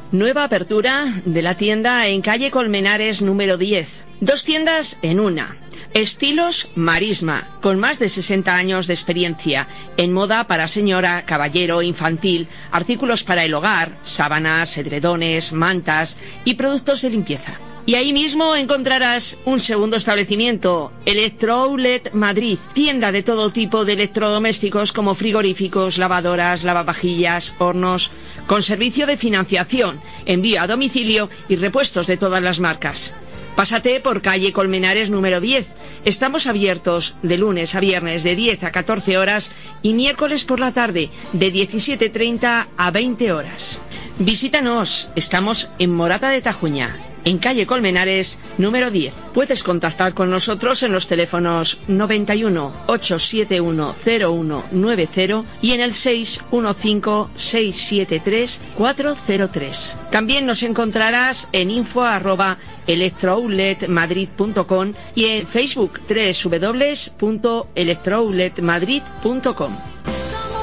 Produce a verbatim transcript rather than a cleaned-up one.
Nueva apertura de la tienda en calle Colmenares número diez. Dos tiendas en una. Estilos Marisma, con más de sesenta años de experiencia en moda para señora, caballero, infantil, artículos para el hogar, sábanas, edredones, mantas y productos de limpieza. Y ahí mismo encontrarás un segundo establecimiento, Electrooutlet Madrid, tienda de todo tipo de electrodomésticos como frigoríficos, lavadoras, lavavajillas, hornos, con servicio de financiación, envío a domicilio y repuestos de todas las marcas. Pásate por calle Colmenares número diez. Estamos abiertos de lunes a viernes de diez a catorce horas y miércoles por la tarde de diecisiete treinta a veinte horas. Visítanos, estamos en Morata de Tajuña, en calle Colmenares número diez. Puedes contactar con nosotros en los teléfonos noventa y uno, ochocientos setenta y uno, cero uno noventa y en el seis uno cinco, seis siete tres, cuatro cero tres. También nos encontrarás en info arroba electrooutlet madrid punto com y en Facebook doble u doble u doble u punto electrooutlet madrid punto com.